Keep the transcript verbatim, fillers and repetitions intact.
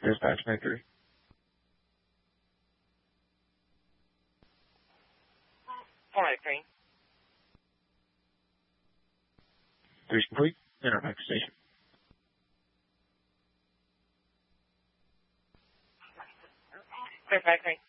Dispatch nine three. four oh three. Three's complete. Enter back to station. Clear five three.